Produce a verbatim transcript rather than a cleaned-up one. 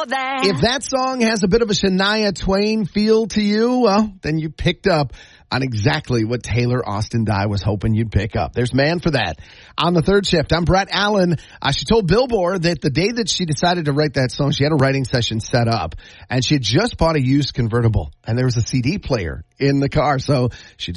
for that. If that song has a bit of a Shania Twain feel to you, well, then you picked up on exactly what Taylor Austin Dye was hoping you'd pick up. There's Man for That. On the third shift, I'm Brett Allen. Uh, she told Billboard that the day that she decided to write that song, she had a writing session set up, and she had just bought a used convertible, and there was a C D player in the car, so she